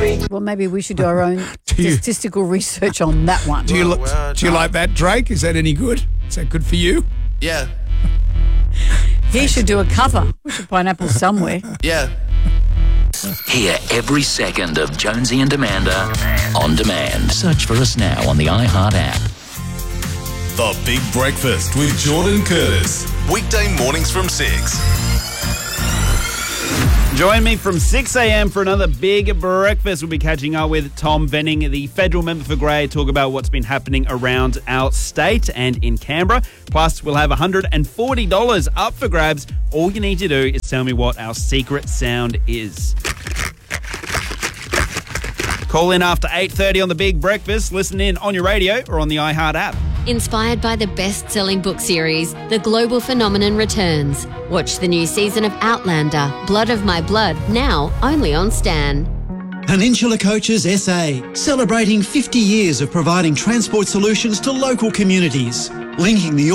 Well, maybe we should do our own statistical research on that one. Do you like that, Drake? Is that any good? Is that good for you? Yeah. He should do a cover. We should Pineapple somewhere. Yeah. Hear every second of Jonesy and Amanda on demand. Search for us now on the iHeart app. The Big Breakfast with Jordan Curtis. Weekday mornings from 6. Join me from 6 a.m. for another Big Breakfast. We'll be catching up with Tom Venning, the federal member for Grey, talk about what's been happening around our state and in Canberra. Plus, we'll have $140 up for grabs. All you need to do is tell me what our secret sound is. Call in after 8:30 on the Big Breakfast. Listen in on your radio or on the iHeart app. Inspired by the best-selling book series, The Global Phenomenon returns. Watch the new season of Outlander, Blood of My Blood, now only on Stan. Peninsula Coaches SA, celebrating 50 years of providing transport solutions to local communities, linking the